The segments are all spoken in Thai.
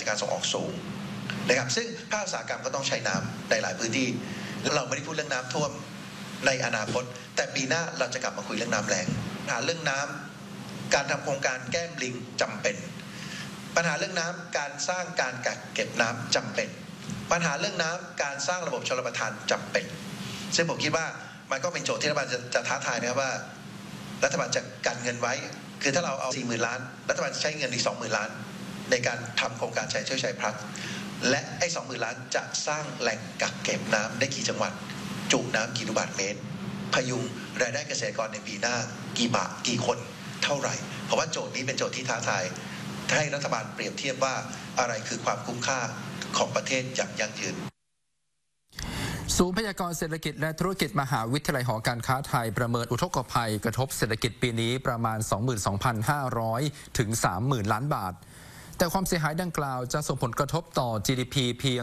การส่งออกสูงนะครับซึ่งภาคอุตสาหกรรมก็ต้องใช้น้ำในหลายพื้นที่เราไม่ได้พูดเรื่องน้ำท่วมในอนาคตแต่ปีหน้าเราจะกลับมาคุยเรื่องน้ำแล้งปัญหาเรื่องน้ำการทำโครงการแก้มลิงจำเป็นปัญหาเรื่องน้ำการสร้างการกักเก็บน้ำจำเป็นปัญหาเรื่องน้ำการสร้างระบบชลประทานจำเป็นซึ่งผมคิดว่ามันก็เป็นโจทย์ที่รัฐบาลจะท้าทายนะครับว่ารัฐบาลจะกันเงินไว้คือถ้าเราเอา 40,000 ล้านรัฐบาลจะใช้เงินอีก 20,000 ล้านในการทำโครงการชัยช่วยชัยพลัสและไอ้ 20,000 ล้านจะสร้างแหล่งกักเก็บน้ำได้กี่จังหวัดจุน้ำกี่ลูกบาศก์เมตรพยุงรายได้เกษตรกรในปีหน้ากี่บาทกี่คนเท่าไหร่เพราะว่าโจทย์นี้เป็นโจทย์ที่ท้าทายให้รัฐบาลเปรียบเทียบว่าอะไรคือความคุ้มค่าของประเทศอย่างยั่งยืนศูนย์พยากรณ์เศรษฐกิจและธุรกิจมหาวิทยาลัยหอการค้าไทยประเมินอุทกภัยกระทบเศรษฐกิจปีนี้ประมาณ 22,500 ถึง 30,000 ล้านบาทแต่ความเสียหายดังกล่าวจะส่งผลกระทบต่อ GDP เพียง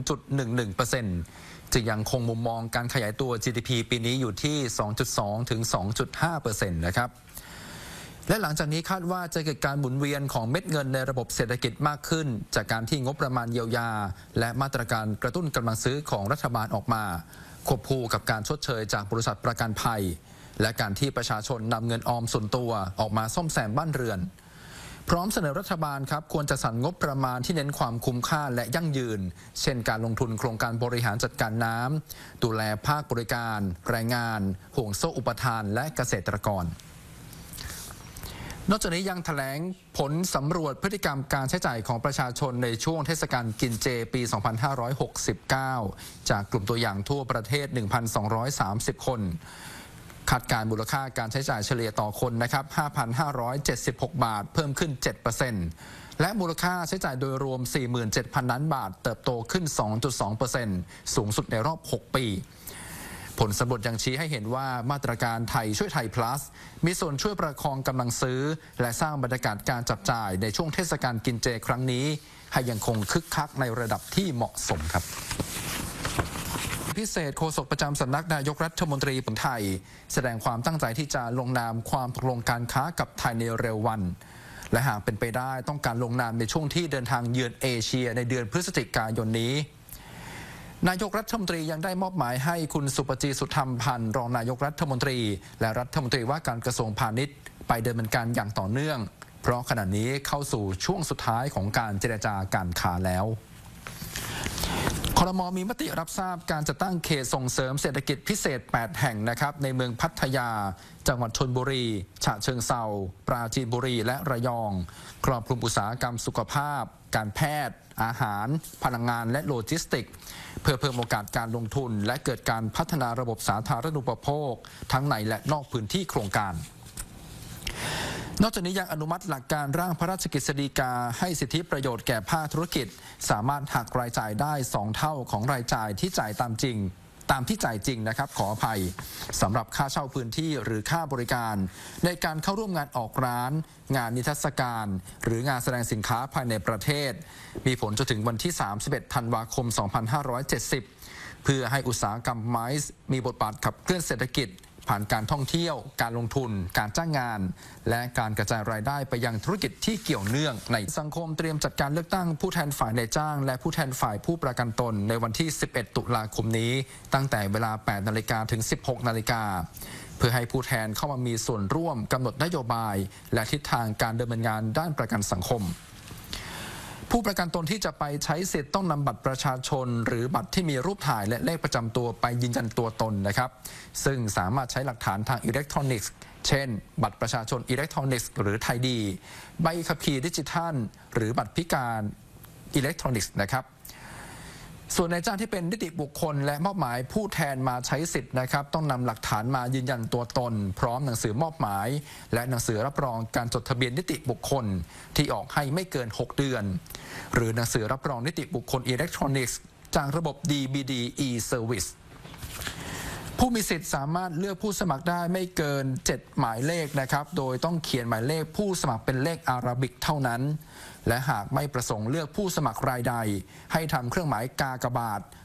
0.11% จึงยังคงมุมมองการขยายตัว GDP ปีนี้อยู่ที่ 2.2 ถึง 2.5% นะครับและหลังจากนี้คาดว่าจะเกิดการหมุนเวียนของเม็ดเงินในระบบเศรษฐกิจมากขึ้นจากการที่งบประมาณเยียวยาและมาตรการกระตุ้นกำลังซื้อของรัฐบาลออกมาควบคู่กับการชดเชยจากบริษัทประกันภัยและการที่ประชาชนนำเงินออมส่วนตัวออกมาซ่อมแซมบ้านเรือนพร้อมเสนอรัฐบาลครับควรจะสรรงบประมาณที่เน้นความคุ้มค่าและยั่งยืนเช่นการลงทุนโครงการบริหารจัดการน้ำดูแลภาคบริการแรงงานห่วงโซ่อุปทานและเกษตรกรนอกจากนี้ยังแถลงผลสำรวจพฤติกรรมการใช้จ่ายของประชาชนในช่วงเทศกาลกินเจปี 2569 จากกลุ่มตัวอย่างทั่วประเทศ 1,230 คนคาดการมูลค่าการใช้จ่ายเฉลี่ยต่อคนนะครับ 5,576 บาทเพิ่มขึ้น 7% และมูลค่าใช้จ่ายโดยรวม 47,000 ล้านบาทเติบโตขึ้น 2.2% สูงสุดในรอบ 6 ปีผลสำรวจยังชี้ให้เห็นว่ามาตรการไทยช่วยไทย plus มีส่วนช่วยประคองกำลังซื้อและสร้างบรรยากาศการจับจ่ายในช่วงเทศกาลกินเจครั้งนี้ให้ยังคงคึกคักในระดับที่เหมาะสมครับพิเศษโฆษกประจำสำนักนายกรัฐมนตรีของไทยแสดงความตั้งใจที่จะลงนามความตกลงการค้ากับไทยในเร็ววันและหากเป็นไปได้ต้องการลงนามในช่วงที่เดินทางเยือนเอเชียในเดือนพฤศจิกายนนี้นายกรัฐมนตรียังได้มอบหมายให้คุณสุปจีสุธรรมพันธ์รองนายกรัฐมนตรีและรัฐมนตรีว่าการกระทรวงพาณิชย์ไปดำเนินการอย่างต่อเนื่องเพราะขณะนี้เข้าสู่ช่วงสุดท้ายของการเจรจาการค้าแล้วครม.มีมติรับทราบการจัดตั้งเขตส่งเสริมเศรษฐกิจพิเศษ 8 แห่งนะครับในเมืองพัทยาจังหวัดชลบุรีฉะเชิงเทราปราจีนบุรีและระยองครอบคลุมอุตสาหกรรมสุขภาพการแพทย์อาหารพลังงานและโลจิสติกส์เพื่อเพิ่มโอกาสการลงทุนและเกิดการพัฒนาระบบสาธารณูปโภคทั้งในและนอกพื้นที่โครงการนอกจากนี้ยังอนุมัติหลักการร่างพระราชกฤษฎีกาให้สิทธิประโยชน์แก่ภาคธุรกิจสามารถหักรายจ่ายได้2 เท่าของรายจ่ายที่จ่ายตามที่จ่ายจริงนะครับขออภัยสำหรับค่าเช่าพื้นที่หรือค่าบริการในการเข้าร่วมงานออกร้านงานนิทรรศการหรืองานแสดงสินค้าภายในประเทศมีผลจนถึงวันที่31 ธันวาคม 2570เพื่อให้อุตสาหกรรมไม้มีบทบาทขับเคลื่อนเศรษฐกิจผ่านการท่องเที่ยวการลงทุนการจ้างงานและการกระจายรายได้ไปยังธุรกิจที่เกี่ยวเนื่องในสังคมเตรียมจัดการเลือกตั้งผู้แทนฝ่ายนายจ้างและผู้แทนฝ่ายผู้ประกันตนในวันที่11 ตุลาคมนี้ตั้งแต่เวลา 8 นาฬิกาถึง 16 นาฬิกาเพื่อให้ผู้แทนเข้ามามีส่วนร่วมกำหนดนโยบายและทิศทางการดำเนินงานด้านประกันสังคมผู้ประกันตนที่จะไปใช้สิทธิ์ต้องนำบัตรประชาชนหรือบัตรที่มีรูปถ่ายและเลขประจำตัวไปยืนยันตัวตนนะครับซึ่งสามารถใช้หลักฐานทางอิเล็กทรอนิกส์เช่นบัตรประชาชนอิเล็กทรอนิกส์หรือไทยดีใบขับขี่ดิจิทัลหรือบัตรพิการอิเล็กทรอนิกส์นะครับส่วนนายจ้างที่เป็นนิติบุคคลและมอบหมายผู้แทนมาใช้สิทธิ์นะครับต้องนำหลักฐานมายืนยันตัวตนพร้อมหนังสือมอบหมายและหนังสือรับรองการจดทะเบียนนิติบุคคลที่ออกให้ไม่เกิน6 เดือนหรือหนังสือรับรองนิติบุคคลอิเล็กทรอนิกส์จากระบบ DBD e-Service ผู้มีสิทธิ์สามารถเลือกผู้สมัครได้ไม่เกิน7 หมายเลขนะครับโดยต้องเขียนหมายเลขผู้สมัครเป็นเลขอาราบิกเท่านั้นและหากไม่ประสงค์เลือกผู้สมัครรายใดให้ทำเครื่องหมายกากบาท